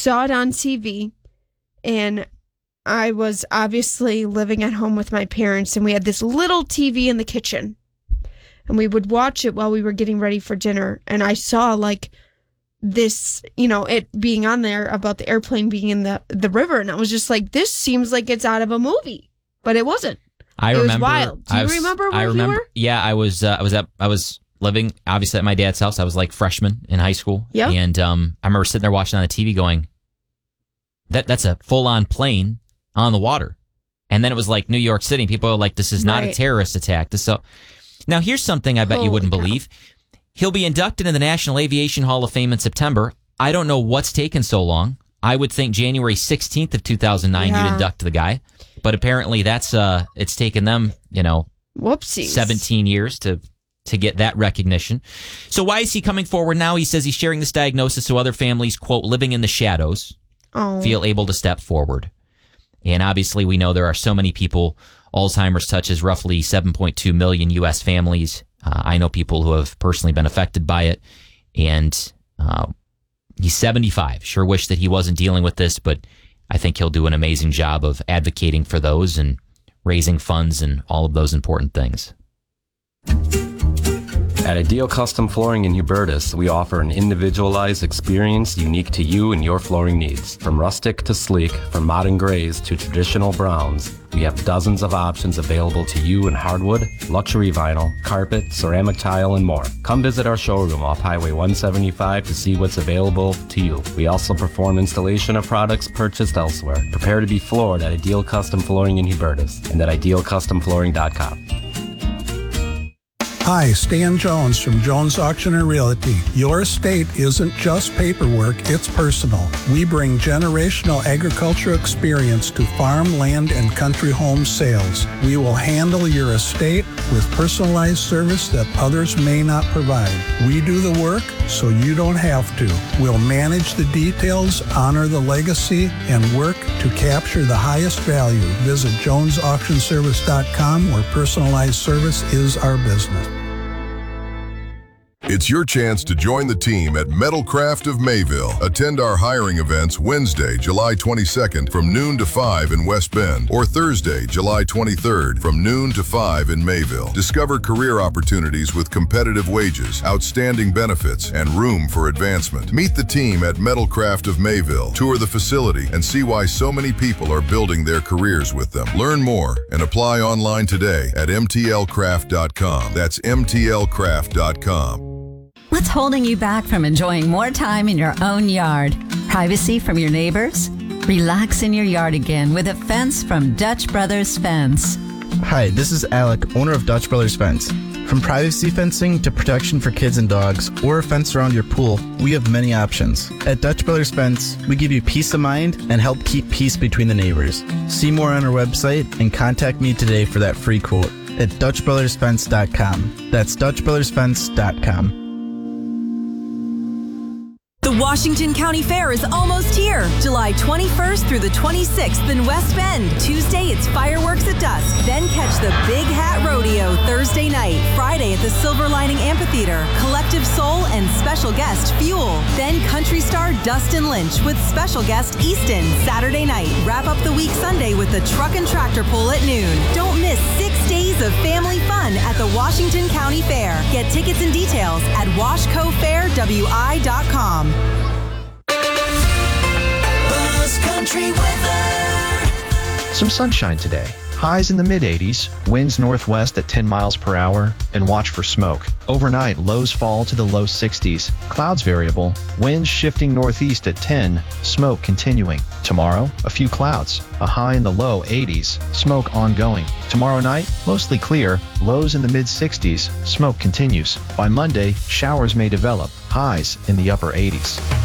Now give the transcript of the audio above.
saw it on TV, and I was obviously living at home with my parents, and we had this little TV in the kitchen, and we would watch it while we were getting ready for dinner. And I saw like this, it being on there about the airplane being in the river, and I was just like, this seems like it's out of a movie, but it wasn't. It was wild. Do you remember where you were? Yeah, I was living obviously at my dad's house. I was like freshman in high school. Yeah. And I remember sitting there watching on the TV going, that's a full-on plane on the water. And then it was like New York City. People are like, this is not a terrorist attack. Now, here's something I bet you wouldn't believe. He'll be inducted in the National Aviation Hall of Fame in September. I don't know what's taken so long. I would think January 16th of 2009 you'd induct the guy. But apparently it's taken them, whoopsies, 17 years to get that recognition. So why is he coming forward now? He says he's sharing this diagnosis so other families, quote, living in the shadows, feel able to step forward. And obviously we know there are so many people, Alzheimer's touches roughly 7.2 million U.S. families. I know people who have personally been affected by it. And he's 75. Sure wish that he wasn't dealing with this, but I think he'll do an amazing job of advocating for those and raising funds and all of those important things. At Ideal Custom Flooring in Hubertus, we offer an individualized experience unique to you and your flooring needs. From rustic to sleek, from modern grays to traditional browns, we have dozens of options available to you in hardwood, luxury vinyl, carpet, ceramic tile, and more. Come visit our showroom off Highway 175 to see what's available to you. We also perform installation of products purchased elsewhere. Prepare to be floored at Ideal Custom Flooring in Hubertus and at idealcustomflooring.com. Hi, Stan Jones from Jones Auction and Realty. Your estate isn't just paperwork, it's personal. We bring generational agricultural experience to farm, land, and country home sales. We will handle your estate with personalized service that others may not provide. We do the work so you don't have to. We'll manage the details, honor the legacy, and work to capture the highest value. Visit JonesAuctionService.com, where personalized service is our business. It's your chance to join the team at Metalcraft of Mayville. Attend our hiring events Wednesday, July 22nd from noon to 5 in West Bend, or Thursday, July 23rd from noon to 5 in Mayville. Discover career opportunities with competitive wages, outstanding benefits, and room for advancement. Meet the team at Metalcraft of Mayville. Tour the facility and see why so many people are building their careers with them. Learn more and apply online today at mtlcraft.com. That's mtlcraft.com. What's holding you back from enjoying more time in your own yard? Privacy from your neighbors? Relax in your yard again with a fence from Dutch Brothers Fence. Hi, this is Alec, owner of Dutch Brothers Fence. From privacy fencing to protection for kids and dogs, or a fence around your pool, we have many options. At Dutch Brothers Fence, we give you peace of mind and help keep peace between the neighbors. See more on our website and contact me today for that free quote at DutchBrothersFence.com. That's DutchBrothersFence.com. The Washington County Fair is almost here. July 21st through the 26th in West Bend. Tuesday, it's fireworks at dusk. Then catch the Big Hat Rodeo Thursday night. Friday at the Silver Lining Amphitheater. Collective Soul and special guest Fuel. Then country star Dustin Lynch with special guest Easton. Saturday night. Wrap up the week Sunday with the Truck and Tractor Pull at noon. Don't miss 6 days of family fun at the Washington County Fair. Get tickets and details at washcofairwi.com. Country weather. Some sunshine today. Highs in the mid-80s, winds northwest at 10 miles per hour, and watch for smoke. Overnight, lows fall to the low 60s. Clouds variable, winds shifting northeast at 10, smoke continuing. Tomorrow, a few clouds, a high in the low 80s, smoke ongoing. Tomorrow night, mostly clear, lows in the mid-60s, smoke continues. By Monday, showers may develop, highs in the upper 80s.